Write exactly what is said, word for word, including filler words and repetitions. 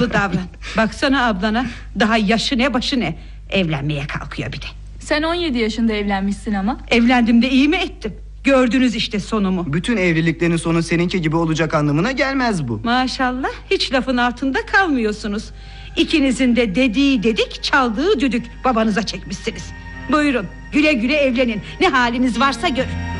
davran. Baksana ablana, daha yaşı ne başı ne, evlenmeye kalkıyor bir de. Sen on yedi yaşında evlenmişsin ama. Evlendim de iyi mi ettim? Gördünüz işte sonumu. Bütün evliliklerin sonu seninki gibi olacak anlamına gelmez bu. Maşallah, hiç lafın altında kalmıyorsunuz. İkinizin de dediği dedik, çaldığı düdük babanıza çekmişsiniz. Buyurun, güle güle evlenin, ne haliniz varsa görün.